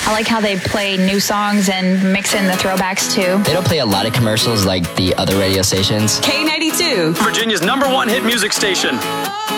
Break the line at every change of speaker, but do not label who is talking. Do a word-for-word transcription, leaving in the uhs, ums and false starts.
I like how they play new songs and mix in the throwbacks too.
They don't play a lot of commercials like the other radio stations.
K ninety-two,
Virginia's number one hit music station.